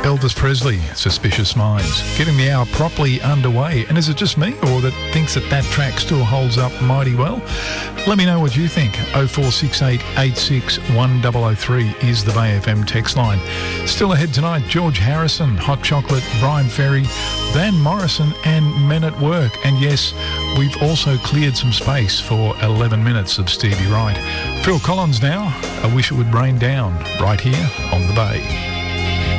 Elvis Presley, Suspicious Minds, getting the hour properly underway. And is it just me or that thinks that track still holds up mighty well? Let me know what you think. 0468 86 1003 is the Bay FM text line. Still ahead tonight, George Harrison, Hot Chocolate, Brian Ferry, Van Morrison and Men at Work. And yes, we've also cleared some space for 11 minutes of Stevie Wright. Phil Collins now, I Wish It Would Rain Down, right here on the Bay.